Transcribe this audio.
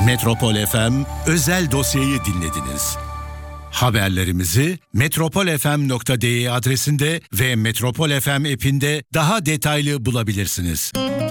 Metropol FM özel dosyayı dinlediniz. Haberlerimizi metropolfm.de adresinde ve Metropol FM app'inde daha detaylı bulabilirsiniz.